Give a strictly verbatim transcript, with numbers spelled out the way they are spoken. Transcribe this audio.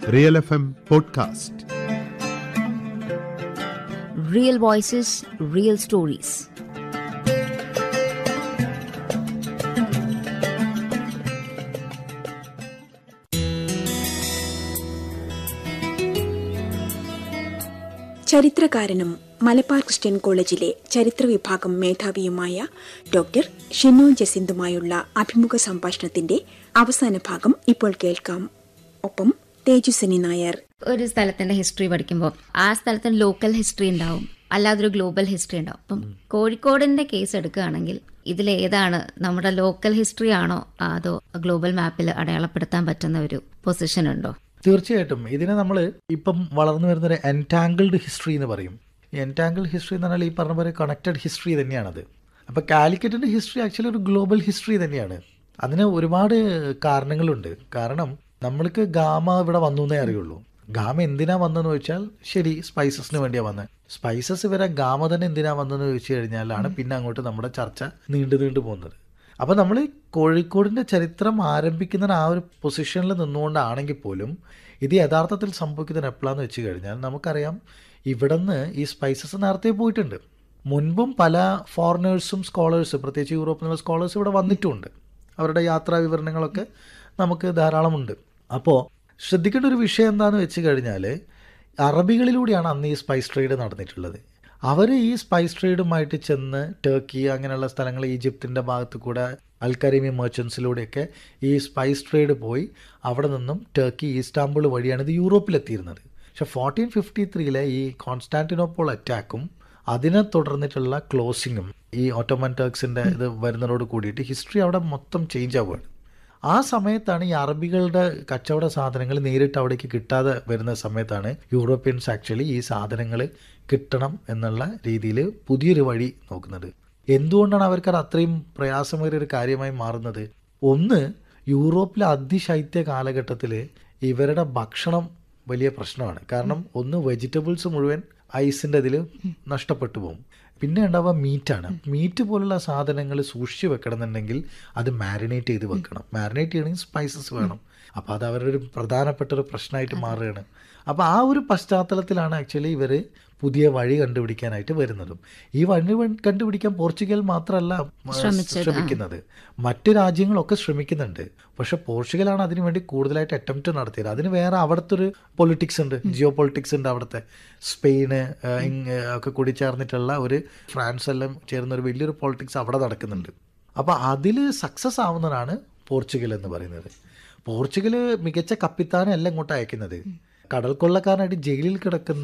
Real F M podcast. Real voices, real stories. ചരിത്രകാരനും Malabar Christian കോളേജിലെ ചരിത്ര വിഭാഗം മേധാവിയുമായ ഡോക്ടർ ഷിനോ ജസിന്തുമായുള്ള അഭിമുഖ സംഭാഷണത്തിന്റെ അവസാന ഭാഗം ഇപ്പോൾ കേൾക്കാം. ഒപ്പം തേജസ്വിനി നായർ. ഒരു സ്ഥലത്തിന്റെ ഹിസ്റ്ററി പഠിക്കുമ്പോൾ ആ സ്ഥലത്തിന് ലോക്കൽ ഹിസ്റ്ററി ഉണ്ടാവും, അല്ലാതൊരു ഗ്ലോബൽ ഹിസ്റ്ററി ഉണ്ടാവും. അപ്പം കോഴിക്കോടിന്റെ കേസ് എടുക്കുകയാണെങ്കിൽ ഇതിലേതാണ് നമ്മുടെ ലോക്കൽ ഹിസ്റ്ററി ആണോ അതോ ഗ്ലോബൽ മാപ്പിൽ അടയാളപ്പെടുത്താൻ പറ്റുന്ന ഒരു പൊസിഷൻ ഉണ്ടോ? തീർച്ചയായിട്ടും ഇതിനെ നമ്മൾ ഇപ്പം വളർന്നു വരുന്നൊരു എൻറ്റാങ്കിൾഡ് ഹിസ്റ്ററി എന്ന് പറയും. ഈ എൻറ്റാങ്കിൾഡ് ഹിസ്റ്ററി എന്ന് പറഞ്ഞാൽ ഈ പറഞ്ഞ പോലെ കണക്റ്റഡ് ഹിസ്റ്ററി തന്നെയാണത്. അപ്പോൾ കാലിക്കറ്റിൻ്റെ ഹിസ്റ്ററി ആക്ച്വലി ഒരു ഗ്ലോബൽ ഹിസ്റ്ററി തന്നെയാണ്. അതിന് ഒരുപാട് കാരണങ്ങളുണ്ട്. കാരണം നമ്മൾക്ക് ഗാമ ഇവിടെ വന്നു എന്നേ അറിയുള്ളൂ. ഗാമ എന്തിനാ വന്നതെന്ന് ചോദിച്ചാൽ ശരി സ്പൈസസിന് വേണ്ടിയാണ് വന്നത്. സ്പൈസസ് വരെ ഗാമ തന്നെ എന്തിനാ വന്നതെന്ന് ചോദിച്ചു കഴിഞ്ഞാലാണ് പിന്നെ അങ്ങോട്ട് നമ്മുടെ ചർച്ച നീണ്ടു നീണ്ടു പോകുന്നത്. അപ്പോൾ നമ്മൾ കോഴിക്കോടിൻ്റെ ചരിത്രം ആരംഭിക്കുന്ന ആ ഒരു പൊസിഷനിൽ നിന്നുകൊണ്ടാണെങ്കിൽ പോലും ഇത് യഥാർത്ഥത്തിൽ സംഭവിക്കുന്നത് എപ്പോഴാന്ന് വെച്ച് കഴിഞ്ഞാൽ നമുക്കറിയാം ഇവിടെ നിന്ന് ഈ സ്പൈസസ് നേരത്തെ പോയിട്ടുണ്ട്. മുൻപും പല ഫോറിനേഴ്സും സ്കോളേഴ്സും പ്രത്യേകിച്ച് യൂറോപ്പിൽ നിന്നുള്ള സ്കോളേഴ്സ് ഇവിടെ വന്നിട്ടുമുണ്ട്. അവരുടെ യാത്രാ വിവരണങ്ങളൊക്കെ നമുക്ക് ധാരാളമുണ്ട്. അപ്പോൾ ശ്രദ്ധിക്കേണ്ട ഒരു വിഷയം എന്താണെന്ന് വെച്ച് കഴിഞ്ഞാൽ അറബികളിലൂടെയാണ് അന്ന് ഈ സ്പൈസ് ട്രേഡ് നടന്നിട്ടുള്ളത്. അവർ ഈ സ്പൈസ് ട്രേഡുമായിട്ട് ചെന്ന് ടർക്കി അങ്ങനെയുള്ള സ്ഥലങ്ങൾ ഈജിപ്തിൻ്റെ ഭാഗത്ത് കൂടെ അൽക്കരീമി മെർച്ചൻസിലൂടെയൊക്കെ ഈ സ്പൈസ് ട്രേഡ് പോയി അവിടെ നിന്നും ടർക്കി ഇസ്താംബുൾ വഴിയാണ് ഇത് യൂറോപ്പിലെത്തിയിരുന്നത്. പക്ഷേ ഫോർട്ടീൻ ഫിഫ്റ്റി ത്രീയിലെ ഈ കോൺസ്റ്റാന്റിനോപ്പോൾ അറ്റാക്കും അതിനെ തുടർന്നിട്ടുള്ള ക്ലോസിങ്ങും ഈ ഓട്ടോമൻ ടർക്സിൻ്റെ ഇത് വരുന്നതോട് കൂടിയിട്ട് ഹിസ്റ്ററി അവിടെ മൊത്തം ചേഞ്ച് ആവുകയാണ്. ആ സമയത്താണ് ഈ അറബികളുടെ കച്ചവട സാധനങ്ങൾ നേരിട്ട് അവിടേക്ക് കിട്ടാതെ വരുന്ന സമയത്താണ് യൂറോപ്യൻസ് ആക്ച്വലി ഈ സാധനങ്ങൾ കിട്ടണം എന്നുള്ള രീതിയിൽ പുതിയൊരു വഴി നോക്കുന്നത്. എന്തുകൊണ്ടാണ് അവർക്കത് അത്രയും പ്രയാസമേറിയ ഒരു കാര്യമായി മാറുന്നത്? ഒന്ന്, യൂറോപ്പിലെ അതിശൈത്യ കാലഘട്ടത്തിൽ ഇവരുടെ ഭക്ഷണം വലിയ പ്രശ്നമാണ്. കാരണം ഒന്ന് വെജിറ്റബിൾസ് മുഴുവൻ ഐസിൻ്റെ ഇതിൽ നഷ്ടപ്പെട്ടു പോകും. പിന്നെ ഉണ്ടാവുക മീറ്റാണ്. മീറ്റ് പോലുള്ള സാധനങ്ങൾ സൂക്ഷിച്ച് വെക്കണമെന്നുണ്ടെങ്കിൽ അത് മാരിനേറ്റ് ചെയ്ത് വെക്കണം. മാരിനേറ്റ് ചെയ്യണമെങ്കിൽ സ്പൈസസ് വേണം. അപ്പോൾ അത് അവരുടെ ഒരു പ്രധാനപ്പെട്ട ഒരു പ്രശ്നമായിട്ട് മാറുകയാണ്. അപ്പോൾ ആ ഒരു പശ്ചാത്തലത്തിലാണ് ആക്ച്വലി ഇവർ പുതിയ വഴി കണ്ടുപിടിക്കാനായിട്ട് വരുന്നതും. ഈ വഴി കണ്ടുപിടിക്കാൻ പോർച്ചുഗൽ മാത്രമല്ല ശ്രമിക്കുന്നത്, മറ്റു രാജ്യങ്ങളൊക്കെ ശ്രമിക്കുന്നുണ്ട്. പക്ഷെ പോർച്ചുഗലാണ് അതിനു വേണ്ടി കൂടുതലായിട്ട് അറ്റംപ്റ്റ് നടത്തിയത്. അതിന് വേറെ അവിടുത്തെ ഒരു പൊളിറ്റിക്സ് ഉണ്ട്, ജിയോ പൊളിറ്റിക്സ് ഉണ്ട്. അവിടുത്തെ സ്പെയിന് ഒക്കെ കൂടി ചേർന്നിട്ടുള്ള ഒരു ഫ്രാൻസ് എല്ലാം ചേർന്ന ഒരു വലിയൊരു പൊളിറ്റിക്സ് അവിടെ നടക്കുന്നുണ്ട്. അപ്പോൾ അതിൽ സക്സസ് ആവുന്നതാണ് പോർച്ചുഗൽ എന്ന് പറയുന്നത്. പോർച്ചുഗൽ മികച്ച കപ്പിത്താനെ അല്ല ഇങ്ങോട്ട് അയക്കുന്നത്. കടൽ കൊള്ളക്കാരനായിട്ട് ജയിലിൽ കിടക്കുന്ന